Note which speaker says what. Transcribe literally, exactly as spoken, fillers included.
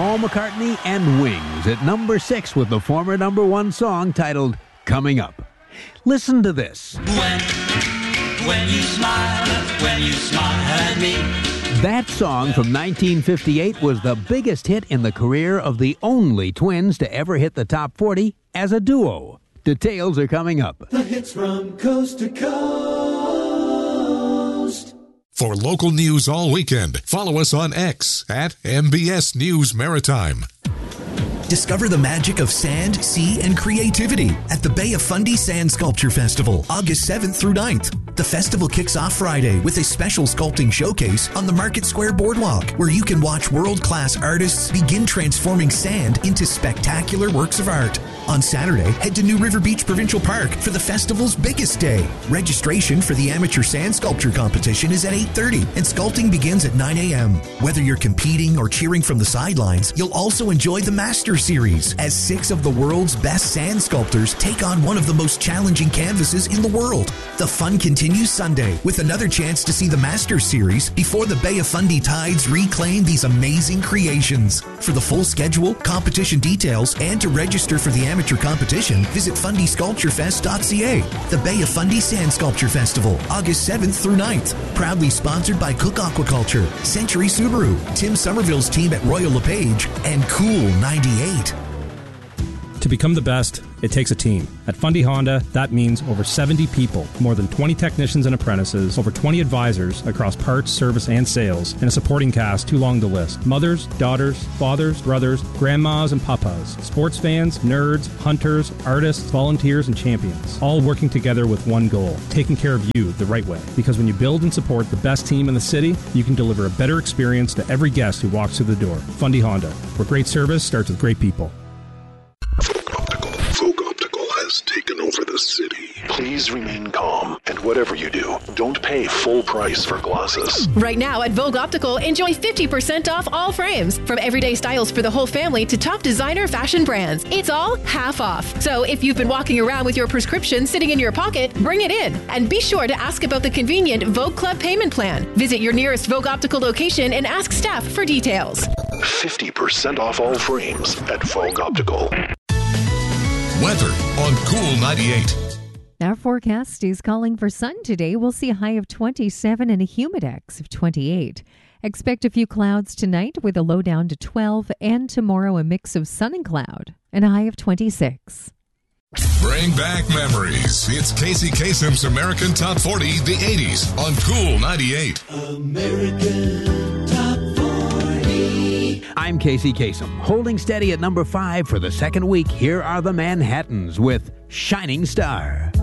Speaker 1: Paul McCartney and Wings at number six with the former number one song titled Coming Up. Listen to this.
Speaker 2: When, when you smile, when you smile at me.
Speaker 1: That song from nineteen fifty-eight was the biggest hit in the career of the only twins to ever hit the top forty as a duo. Details are coming up.
Speaker 3: The hits from coast to coast.
Speaker 4: For local news all weekend, follow us on X at M B S News Maritime.
Speaker 5: Discover the magic of sand, sea, and creativity at the Bay of Fundy Sand Sculpture Festival, August seventh through ninth. The festival kicks off Friday with a special sculpting showcase on the Market Square Boardwalk, where you can watch world-class artists begin transforming sand into spectacular works of art. On Saturday, head to New River Beach Provincial Park for the festival's biggest day. Registration for the amateur sand sculpture competition is at eight thirty, and sculpting begins at nine a.m. Whether you're competing or cheering from the sidelines, you'll also enjoy the Master Series, as six of the world's best sand sculptors take on one of the most challenging canvases in the world. The fun continues Sunday with another chance to see the Master Series before the Bay of Fundy Tides reclaim these amazing creations. For the full schedule, competition details, and to register for the amateur competition, visit fundy sculpture fest dot c a. The Bay of Fundy Sand Sculpture Festival, August seventh through ninth. Proudly sponsored by Cook Aquaculture, Century Subaru, Tim Somerville's team at Royal LePage, and Cool ninety-eight.
Speaker 6: To become the best, it takes a team. At Fundy Honda, that means over seventy people, more than twenty technicians and apprentices, over twenty advisors across parts, service, and sales, and a supporting cast too long to list. Mothers, daughters, fathers, brothers, grandmas, and papas, sports fans, nerds, hunters, artists, volunteers, and champions, all working together with one goal, taking care of you the right way. Because when you build and support the best team in the city, you can deliver a better experience to every guest who walks through the door. Fundy Honda, where great service starts with great people.
Speaker 7: Folk Optical has taken over the city. Please remain calm, and whatever you do, don't pay full price for glasses.
Speaker 8: Right now at Vogue Optical, enjoy fifty percent off all frames. From everyday styles for the whole family to top designer fashion brands. It's all half off. So if you've been walking around with your prescription sitting in your pocket, bring it in. And be sure to ask about the convenient Vogue Club payment plan. Visit your nearest Vogue Optical location and ask staff for details.
Speaker 7: fifty percent off all frames at Vogue Optical.
Speaker 4: Weather on Cool ninety-eight.
Speaker 9: Our forecast is calling for sun today. We'll see a high of twenty-seven and a humidex of twenty-eight. Expect a few clouds tonight with a low down to twelve, and tomorrow a mix of sun and cloud and a high of twenty-six.
Speaker 4: Bring back memories. It's Casey Kasem's American Top forty, the eighties on Cool ninety-eight.
Speaker 3: American Top forty.
Speaker 1: I'm Casey Kasem, holding steady at number five for the second week. Here are the Manhattans with Shining Star.